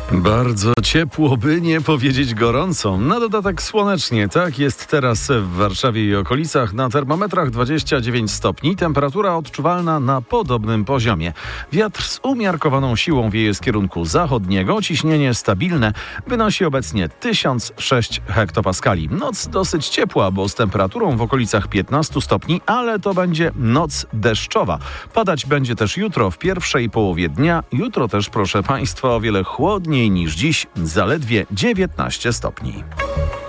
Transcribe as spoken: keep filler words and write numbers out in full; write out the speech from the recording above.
Bardzo ciepło, by nie powiedzieć gorąco. Na dodatek słonecznie. Tak jest teraz w Warszawie i okolicach. Na termometrach dwadzieścia dziewięć stopni. Temperatura odczuwalna na podobnym poziomie. Wiatr z umiarkowaną siłą wieje z kierunku zachodniego. Ciśnienie stabilne wynosi obecnie tysiąc sześć hektopaskali. Noc dosyć ciepła, bo z temperaturą w okolicach piętnaście stopni, ale to będzie noc deszczowa. Padać będzie też jutro w pierwszej połowie dnia. Jutro też, proszę Państwa, o wiele chłodniej niż dziś, zaledwie dziewiętnaście stopni.